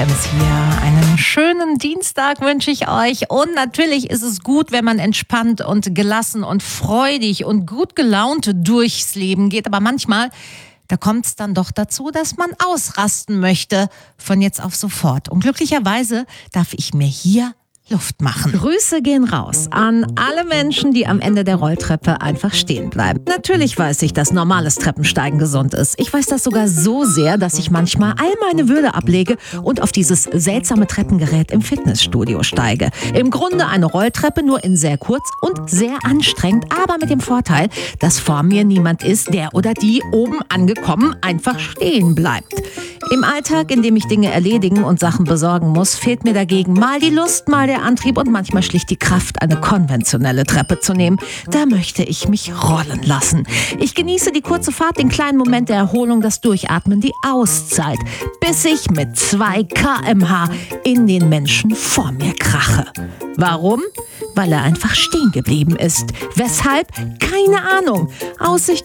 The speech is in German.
Clemens hier. Einen schönen Dienstag wünsche ich euch. Und natürlich ist es gut, wenn man entspannt und gelassen und freudig und gut gelaunt durchs Leben geht. Aber manchmal, da kommt es dann doch dazu, dass man ausrasten möchte von jetzt auf sofort. Und glücklicherweise darf ich mir hier Luft machen. Grüße gehen raus an alle Menschen, die am Ende der Rolltreppe einfach stehen bleiben. Natürlich weiß ich, dass normales Treppensteigen gesund ist. Ich weiß das sogar so sehr, dass ich manchmal all meine Würde ablege und auf dieses seltsame Treppengerät im Fitnessstudio steige. Im Grunde eine Rolltreppe, nur in sehr kurz und sehr anstrengend, aber mit dem Vorteil, dass vor mir niemand ist, der oder die oben angekommen einfach stehen bleibt. Im Alltag, in dem ich Dinge erledigen und Sachen besorgen muss, fehlt mir dagegen mal die Lust, mal der Antrieb und manchmal schlicht die Kraft, eine konventionelle Treppe zu nehmen. Da möchte ich mich rollen lassen. Ich genieße die kurze Fahrt, den kleinen Moment der Erholung, das Durchatmen, die Auszeit, bis ich mit 2 km/h in den Menschen vor mir krache. Warum? Weil er einfach stehen geblieben ist. Weshalb? Keine Ahnung. Aussicht